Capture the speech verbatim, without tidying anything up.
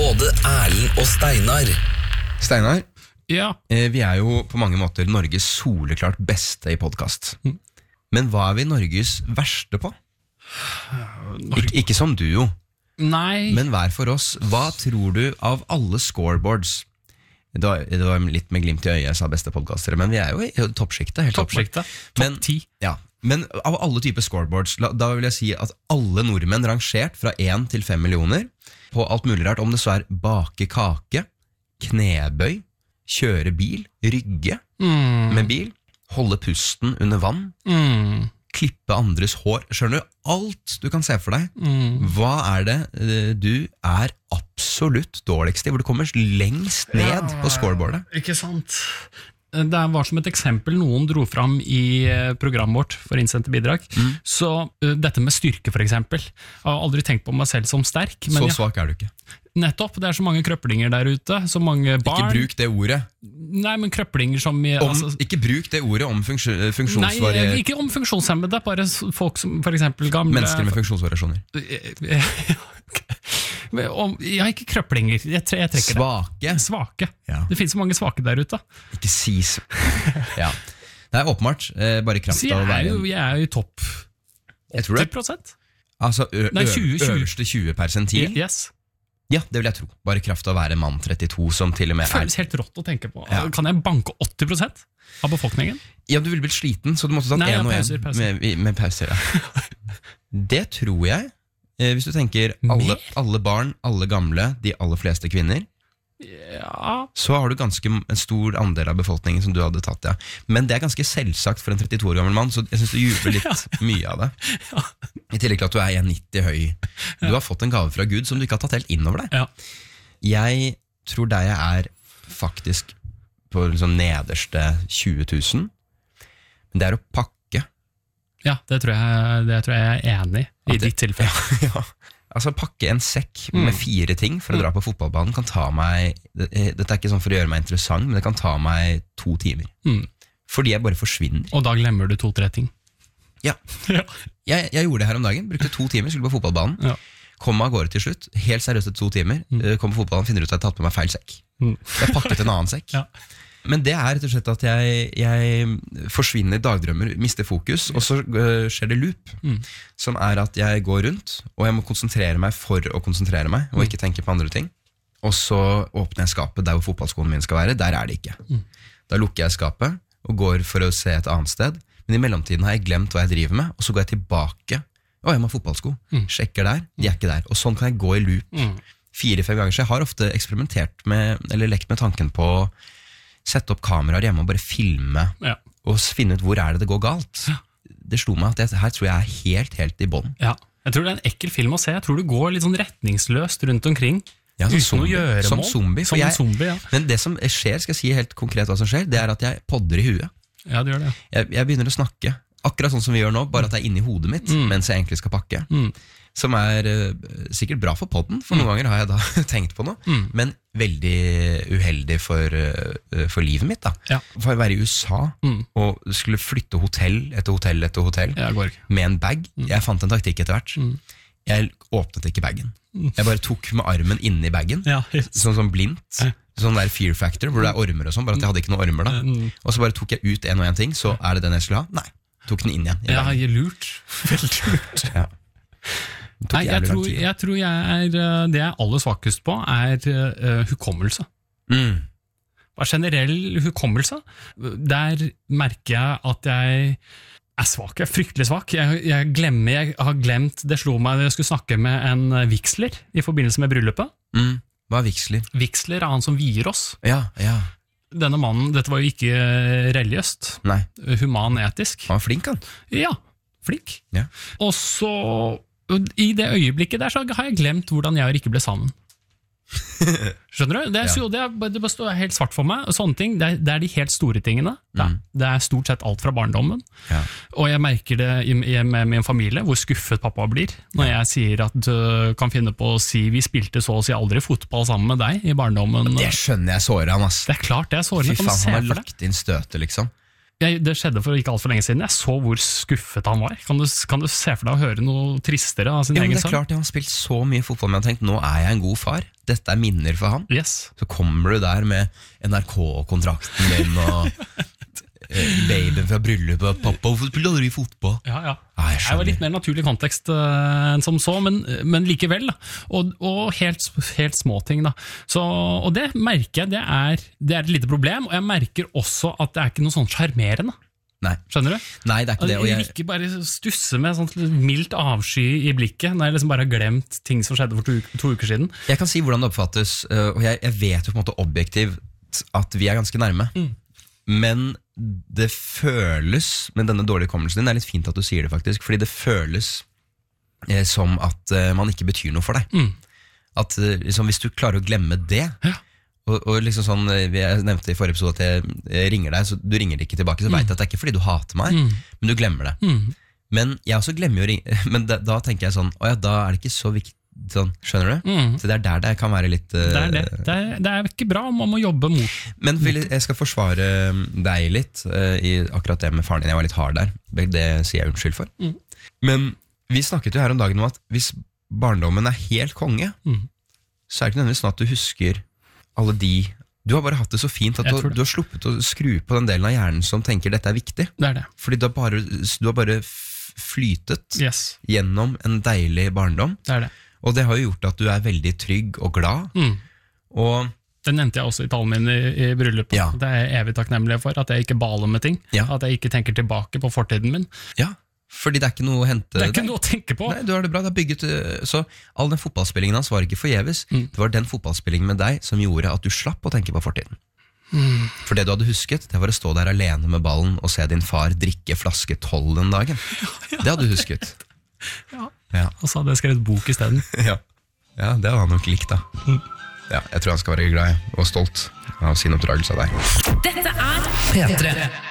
både Erlend og Steinar. Steinar, Ja. vi er jo på mange måter Norges soleklart beste i podcast. Mm. Men hva er vi Norges verste på? Norge... Ik- ikke som duo, Nei. men hver for oss. Hva tror du av alle scoreboards? Det var, det var litt med glimt i øyet, sa beste podcastere, men vi er jo i toppskiktet. helt Toppskiktet. Men- Topp ti. Ja, men av alle typer scoreboards, la- da vil jeg si at alle nordmenn rangert fra én til fem millioner på alt mulig rart, om det så er bake kake, knebøy, kjøre bil, rygge Mm. med bil, holde pusten under vann, Mm. klippe andres hår, skjønner du? Alt du kan se for deg. Mm. Hva er det eh, du er absolutt dårligst i, hvor du kommer lengst ned Ja, på scoreboardet? Ikke sant? Det var som et eksempel noen dro fram i eh, programmet vårt for innsendte bidrag. Mm. Så eh, dette med styrke for eksempel. Jeg har aldri tenkt på meg selv som sterk, men Så jeg, svak er du ikke. nettopp, det er så mange krøplinger der ute, så mange barn. Ikke bruk det ordet. Nei, men krøplinger som i, Om, altså, ikke bruk det ordet om funksjon, Nei, funksjonsvarier... ikke om funksjonshemmede, bare s- folk som for eksempel gamle... Mennesker med funksjonsvariasjoner. Men om- Ja, ikke krøplinger, jeg, tre, jeg trekker Svake. det. Svake. Ja. Det finnes så mange svake der ute. Ikke si så. Ja. Det er åpenbart. Eh, bare kraft Så jeg av å er være jo, en... jeg er jo i topp Jeg tror ti det. prosent. Altså, ø, Nei, ø, tjue, tjue. øverste tjue persentil. Yes. Ja, det vil jeg tro. Bare kraft av å være mann trettito, som til og med Det er... føles helt rått å tenke på. Ja. Kan jeg banke åtti prosent av befolkningen? Ja, du ville blitt sliten, så du måtte tatt Nei, ja, en og pauser, en pauser. med, med pauser. Ja. Det tror jeg. Eh, hvis du tenker alle, Mer? alle barn, alle gamle, de aller fleste kvinner, Ja. så har du ganske en stor andel av befolkningen som du hadde tatt, ja. Men det er ganske selvsagt for en trettito år gammel mann, så jeg synes du jubler litt mye av det. I tillegg til at du er en nitti høy. Du har fått en gave fra Gud som du ikke har tatt helt inn over deg. Ja. Jeg tror der jeg er faktisk på liksom nederste tjue tusen, men det er å pakke. ja, det tror jeg, det tror jeg jeg er enig i, i At det- ditt tilfelle. Ja. Altså pakke en sekk med fire ting for å dra på fotballbanen kan ta meg, det- dette er ikke sånn for å gjøre meg interessant, men det kan ta meg to timer. Mm. Fordi jeg bare forsvinner. Og da glemmer du to-tre ting. Ja. Ja. Jeg, jeg gjorde det her om dagen, brukte to timer, skulle på fotballbanen. Ja. Kom meg av gårde til slutt, helt seriøst etter to timer. Mm. Kom på fotballbanen, finner ut at jeg har tatt på meg feil sekk. Mm. Jeg pakket en annen sekk. Ja. Men det er rett og slett at jeg, jeg forsvinner i dagdrømmer, mister fokus, og så øh, skjer det loop, Mm. som er at jeg går rundt, og jeg må konsentrere meg for å konsentrere meg, og ikke tenke på andre ting. Og så åpner jeg skapet der hvor fotballskoene mine skal være, der er det ikke. Mm. Da lukker jeg skapet, og går for å se et annet sted, men i mellomtiden har jeg glemt hva jeg driver med, og så går jeg tilbake. Å, jeg må ha fotballsko. Mm. Sjekker der, de er ikke der. Og sånn kan jeg gå i loop Mm. fire-fem ganger. Så jeg har ofte eksperimentert med, eller lekt med tanken på å sette opp kameraer hjemme og bare filme, Ja. og s- finne ut hvor er det det går galt. Ja. Det slo meg at jeg, her tror jeg er helt, helt i bånn. Ja. Jeg tror det er en ekkel film å se. Jeg tror du går litt sånn retningsløst rundt omkring. Ja, som uten zombie. å gjøre Som mål. zombie, for Som en jeg- zombie, ja. Men det som skjer, skal jeg si helt konkret hva som skjer, det er at jeg podder i huet. Ja, det gjør det. Jeg, jeg begynner å snakke, akkurat sånn som vi gjør nå, bare at det er inni hodet mitt, Mm. mens jeg egentlig skal pakke. Mm. Som er uh, sikkert bra for podden, for noen ganger har jeg da tenkt på noe, Mm. men veldig uheldig for, uh, for livet mitt. da. Ja. For å være i U S A Mm. og skulle flytte hotell etter hotell etter hotell Ja, det går ikke. med en bag. Jeg fant en taktikk etter hvert. Mm. Jeg åpnet ikke bagen. Jeg bare tok med armen inni bagen, Ja, helt. sånn som blindt. Sånn der fear factor, hvor det er ormer og sånn, bare at jeg hadde ikke noen ormer da. Mm. Og så bare tok jeg ut en og en ting, så er det den jeg skulle ha? Nei, tok den inn igjen. i Ja, bagen. jeg er lurt. Veldig lurt. Ja. Det tok Nei, jeg jævlig lang tror, tid. jeg tror jeg er, eh, det jeg er aller svakest på, er uh, hukommelse. Mm. Bare generell hukommelse. Der merker jeg at jeg er svak. Jeg er fryktelig svak. Jeg, jeg glemmer, jeg har glemt, det slo meg da jeg skulle snakke med en vigsler i forbindelse med bryllupet. Mm. Hva er vigsler? Vigsler er han som vier oss. Ja, ja. Denne mannen, dette var jo ikke religiøst, Nei, human-etisk. han var flink han. Ja, flink. Ja. Og så, i det øyeblikket der, så har jeg glemt hvordan jeg og Rikke ble sammen. Skjønner du? Det, er, Ja. så, det, er, det bare står helt svart for meg. Sånne ting, det er, det er de helt store tingene. Det, er, Mm. det er stort sett alt fra barndommen. Ja. Og jeg merker det i, i, med min familie, hvor skuffet pappa blir, når jeg sier at du kan finne på å si vi spilte så å si aldri fotball sammen med deg i barndommen. Det skjønner jeg sårer han, ass. Det er klart det er Fy sårende. Kan du faen, se han har for deg? lagt inn støtet, liksom. jeg, det skjedde for ikke alt for lenge siden. Jeg så hvor skuffet han var. Kan du, kan du se for deg å høre noe tristere av sin ja, egen det er sønn? klart, jeg har spilt så mye fotball, men jeg har tenkt, nå er jeg en god far. Dette er minner for han. Yes. Så kommer du der med N R K-kontrakten din og babyen fra bryllupet. Pappa, hvorfor spiller du i fotball? Ja, ja. Ah, jeg Det var litt mer naturlig kontekst uh, enn som så, men, men likevel. Da. Og, og helt, helt små ting. Da. Så, og det merker jeg, det er, det er et lite problem, og jeg merker også at det er ikke noe sånn charmerende. Nei. Skjønner du? Nei, det er ikke det. Og jeg, Rikke bare stusser med sånt mildt avsky i blikket, når jeg liksom bare har glemt ting som skjedde for to, to uker siden. jeg kan si hvordan det oppfattes, uh, og jeg, jeg vet jo på en måte objektivt at vi er ganske nærme. Mm. Men det føles, med denne dårlige kommelsen din, det er litt fint at du sier det faktisk, fordi det føles eh, som at eh, man ikke betyr noe for deg. Mm. At eh, liksom, hvis du klarer å glemme det, Ja. og, og liksom sånn, eh, jeg nevnte i forrige episode at jeg, jeg ringer deg, så du ringer ikke tilbake, så vet jeg at det er ikke fordi du hater meg, Mm. men du glemmer det. Mm. Men jeg også glemmer jo å ringe, men da, da tenker jeg sånn, å ja, da er det ikke så viktig, sånn, skjønner du? Mm. Så det er der det kan være litt... eh, Det er det. Det er, det er ikke bra, man må jobbe mot. Men vil, jeg skal forsvare deg litt uh, i akkurat det med faren din. Jeg var litt hard der. Det sier jeg unnskyld for. Mm. Men vi snakket jo her om dagen om at hvis barndommen er helt konge, Mm. så er det ikke nødvendigvis sånn at du husker alle de... Du har bare hatt det så fint at Jeg du, tror det. du har sluppet å skru på den delen av hjernen som tenker dette er viktig. Det er det. Fordi du har bare, du har bare f- flytet Yes, gjennom en deilig barndom. det er det. Og det har jo gjort at du er veldig trygg og glad. Mm. Og Det nevnte jeg også i talen min i, i bryllupet. Ja. Det er jeg evig takknemlig for, at jeg ikke baler med ting. Ja. At jeg ikke tenker tilbake på fortiden min. ja, fordi det er ikke noe å hente Det er ikke der. noe å tenke på. Nei, du har det bra, det er bygget øh, Så all den fotballspillingen hans var ikke forgjeves. Mm. Det var den fotballspillingen med deg som gjorde at du slapp å tenke på fortiden. Mm. For det du hadde husket, det var å stå der alene med ballen og se din far drikke flaske tolv den dagen. Det hadde du husket. Ja. Ja, Og så hadde jeg skrevet bok i stedet. ja. ja det hadde han nok likt da. Ja, jeg tror han skal være glad og stolt av sin oppdragelse av deg. Dette er P tre.